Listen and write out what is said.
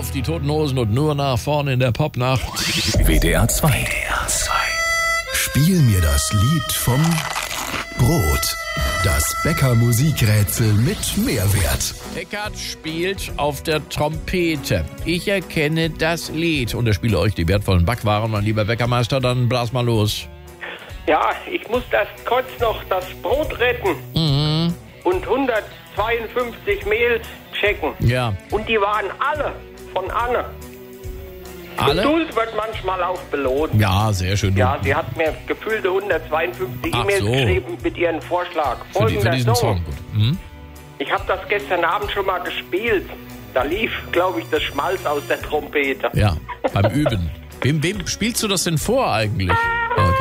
auf die Toten Hosen und nur nach vorne in der Popnacht. WDR 2. WDR 2. Spiel mir das Lied vom Brot. Das Bäcker-Musikrätsel mit Mehrwert. Eckart spielt auf der Trompete. Ich erkenne das Lied und spiele euch die wertvollen Backwaren. Mein lieber Bäckermeister, dann blas mal los. Ja, ich muss das kurz noch das Brot retten und 152 Mehl checken. Ja. Und die waren alle von Anne. Alle? Geduld wird manchmal auch belohnt. Ja, sehr schön. Ja, sie hat mir gefühlte 152 Ach E-Mails so. geschrieben mit ihrem Vorschlag. Für diesen Song. Gut. Mhm. Ich habe das gestern Abend schon mal gespielt. Da lief, glaube ich, das Schmalz aus der Trompete. Ja, beim Üben. Wem spielst du das denn vor eigentlich?